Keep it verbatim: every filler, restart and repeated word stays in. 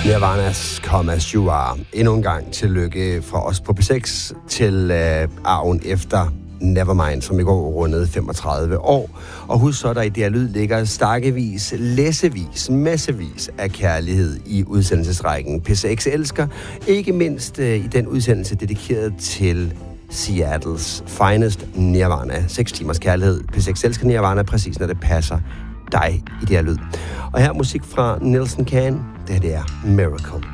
Nirvana's Come As You Are. Endnu en gang tillykke fra os på P seks til øh, arven efter Nevermind, som i går rundede femogtredive år. Og husk så, der i D R Lyd ligger stakkevis, læssevis, massevis af kærlighed i udsendelsesrækken. P seks elsker, ikke mindst øh, i den udsendelse dedikeret til Seattles finest Nirvana. Seks timers kærlighed. P seks elsker Nirvana, præcis når det passer dig i D R Lyd. Og her musik fra Nelson Can. Det her det er Miracle.